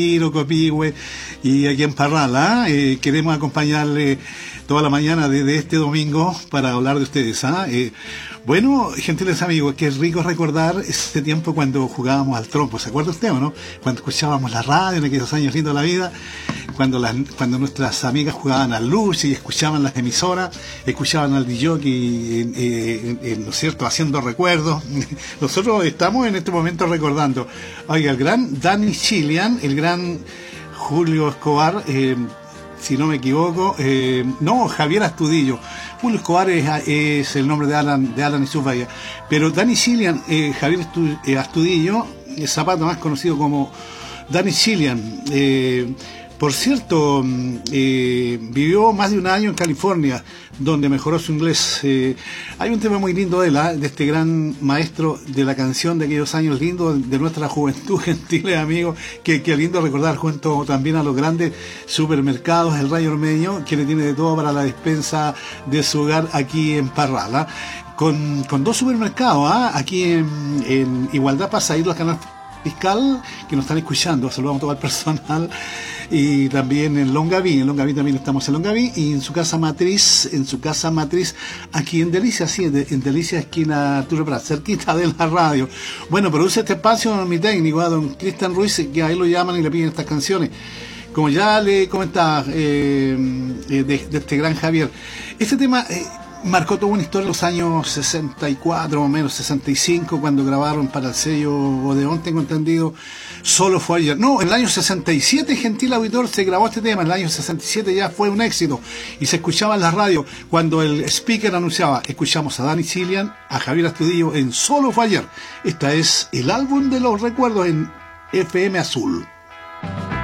Copihue y aquí en Parral, ¿ah? Queremos acompañarle toda la mañana desde este domingo para hablar de ustedes, ¿ah? Bueno, gentiles amigos, qué rico recordar ese tiempo cuando jugábamos al trompo. ¿Se acuerda usted o no? Cuando escuchábamos la radio en aquellos años lindos de la vida, cuando nuestras amigas jugaban al luche y escuchaban las emisoras, escuchaban al DJ, ¿no es cierto?, haciendo recuerdos. Nosotros estamos en este momento recordando, oiga, el gran Danny Chilean, el gran Julio Escobar, si no me equivoco, no, Javier Astudillo. Julio Escobar es el nombre de Alan y Subaya, pero Danny Chilean, Javier Astudillo, el zapato más conocido como Danny Chilean. Por cierto, vivió más de un año en California, donde mejoró su inglés. Hay un tema muy lindo de él, de este gran maestro de la canción de aquellos años lindos, de nuestra juventud, gentiles amigos, que lindo recordar, junto también a los grandes supermercados, el Rayo Ormeño, que le tiene de todo para la despensa de su hogar aquí en Parral, con dos supermercados, aquí en Igualdad para salir los canales fiscal, que nos están escuchando, saludamos a todo el personal, y también en Longaví también estamos en Longaví, y en su casa matriz, aquí en Delicia, sí, en Delicia, esquina Arturo Prat, cerquita de la radio. Bueno, produce este espacio mi técnico, don Cristian Ruiz, que ahí lo llaman y le piden estas canciones. Como ya le comentaba, de este gran Javier, este tema marcó toda una historia en los años 64 o menos, 65, cuando grabaron para el sello Odeón, tengo entendido, Solo fue ayer. No, en el año 67, gentil auditor, se grabó este tema, en el año 67 ya fue un éxito, y se escuchaba en la radio, cuando el speaker anunciaba, escuchamos a Danny Chilean, a Javier Astudillo en Solo fue ayer. Esta es el álbum de los recuerdos en FM Azul.